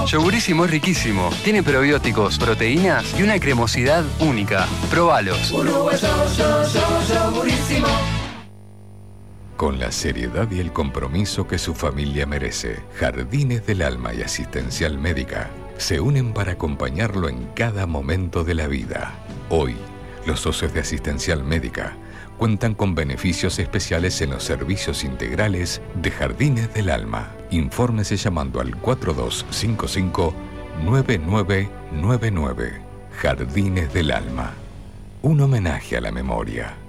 Yogurísimo es riquísimo. Tiene probióticos, proteínas y una cremosidad única. Probalos. Yogurísimo. Con la seriedad y el compromiso que su familia merece, Jardines del Alma y Asistencial Médica se unen para acompañarlo en cada momento de la vida. Hoy, los socios de Asistencial Médica cuentan con beneficios especiales en los servicios integrales de Jardines del Alma. Infórmese llamando al 4255-9999. Jardines del Alma. Un homenaje a la memoria.